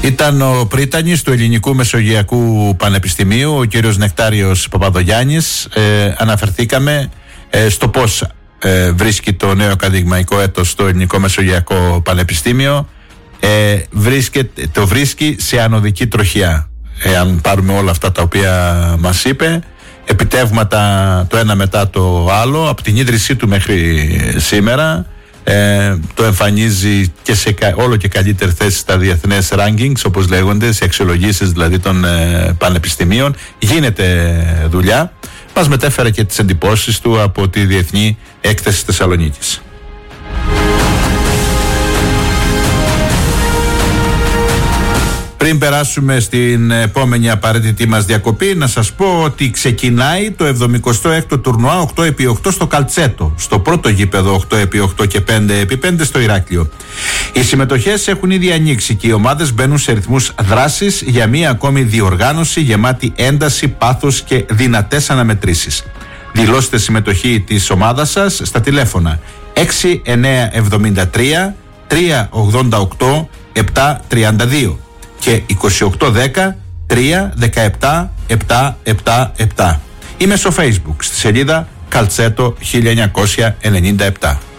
Ήταν ο πρίτανης του Ελληνικού Μεσογειακού Πανεπιστημίου, ο κύριος Νεκτάριος Παπαδογιάννης. Αναφερθήκαμε στο πώς βρίσκει το νέο ακαδημαϊκό έτος στο Ελληνικό Μεσογειακό Πανεπιστήμιο. Το βρίσκει σε ανωδική τροχιά. Αν πάρουμε όλα αυτά τα οποία μας είπε, επιτεύγματα το ένα μετά το άλλο, από την ίδρυσή του μέχρι σήμερα, το εμφανίζει και σε όλο και καλύτερη θέση στα διεθνές rankings, όπως λέγονται, σε αξιολογήσεις δηλαδή των πανεπιστημίων. Γίνεται δουλειά. Μας μετέφερε και τις εντυπώσεις του από τη Διεθνή Έκθεση Θεσσαλονίκης. Πριν περάσουμε στην επόμενη απαραίτητη μας διακοπή, να σας πω ότι ξεκινάει το 76ο τουρνουά 8x8 στο Καλτσέτο, στο πρώτο γήπεδο 8x8 και 5x5 στο Ηράκλειο. Οι συμμετοχές έχουν ήδη ανοίξει και οι ομάδες μπαίνουν σε ρυθμούς δράσης για μία ακόμη διοργάνωση γεμάτη ένταση, πάθος και δυνατές αναμετρήσεις. Δηλώστε συμμετοχή της ομάδας σας στα τηλέφωνα 6973 388 732 και 2810 317 777 ή μέσω Facebook στη σελίδα Καλτσέτο 1997.